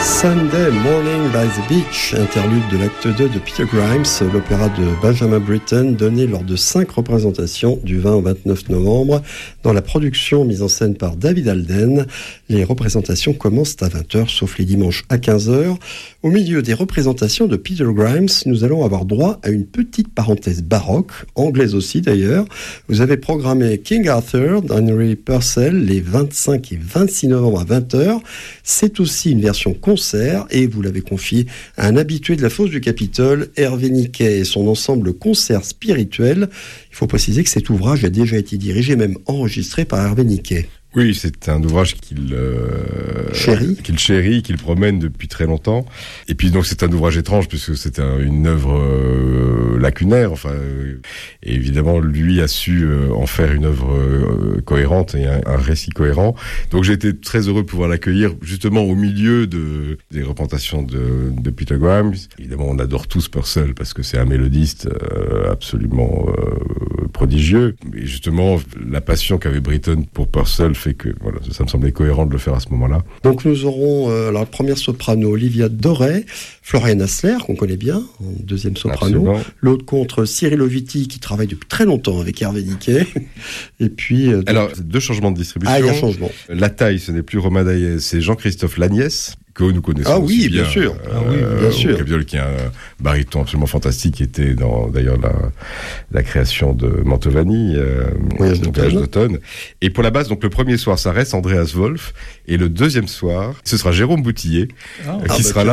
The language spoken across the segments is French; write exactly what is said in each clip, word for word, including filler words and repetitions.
Sunday Morning by the Beach, interlude de l'acte deux de Peter Grimes, l'opéra de Benjamin Britten, donné lors de cinq représentations du vingt au vingt-neuf novembre, dans la production mise en scène par David Alden. Les représentations commencent à vingt heures, sauf les dimanches à quinze heures. Au milieu des représentations de Peter Grimes, nous allons avoir droit à une petite parenthèse baroque, anglaise aussi d'ailleurs. Vous avez programmé King Arthur d'Henry Purcell les vingt-cinq et vingt-six novembre à vingt heures. C'est aussi une version concert et vous l'avez confié à un habitué de la fosse du Capitole, Hervé Niquet et son ensemble concert spirituel. Il faut préciser que cet ouvrage a déjà été dirigé, même enregistré par Hervé Niquet. Oui, c'est un ouvrage qu'il euh, chérit, qu'il chérit, qu'il promène depuis très longtemps. Et puis donc c'est un ouvrage étrange puisque c'est un, une œuvre euh, lacunaire. Enfin, euh, et évidemment lui a su euh, en faire une œuvre euh, cohérente et un, un récit cohérent. Donc j'ai été très heureux de pouvoir l'accueillir justement au milieu de des représentations de, de Peter Grimes. Évidemment, on adore tous Purcell parce que c'est un mélodiste euh, absolument euh, prodigieux. Et justement, la passion qu'avait Britten pour Purcell fait que voilà, ça me semblait cohérent de le faire à ce moment-là. Donc nous aurons euh, la première soprano Olivia Doré, Florian Hassler qu'on connaît bien, en deuxième soprano. Absolument. L'autre contre Cyril Oviti qui travaille depuis très longtemps avec Hervé Niquet. Et puis euh, alors deux changements de distribution. Ah, il y a un changement. La taille, ce n'est plus Romain Daillès, c'est Jean-Christophe Lagnès, que nous connaissons. Ah oui, bien, bien sûr. Euh, ah oui, bien sûr. Cabiole, qui est un baryton absolument fantastique, qui était dans d'ailleurs la, la création de Mantovani, euh, Voyage d'automne. d'automne. Et pour la basse, donc le premier soir, ça reste Andreas Wolf, et le deuxième soir, ce sera Jérôme Boutillier, oh. euh, qui ah, sera bah,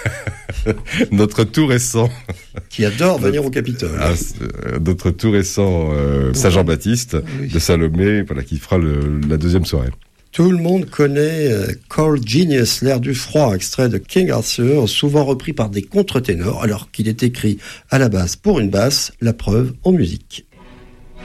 là. Notre tout récent. Qui adore venir au Capitole. Ah, euh, notre tout récent euh, Saint-Jean-Baptiste oui. de Salomé, voilà, qui fera le, la deuxième soirée. Tout le monde connaît euh, Cold Genius, l'air du froid, extrait de King Arthur, souvent repris par des contre-ténors, alors qu'il est écrit à la base pour une basse, la preuve en musique.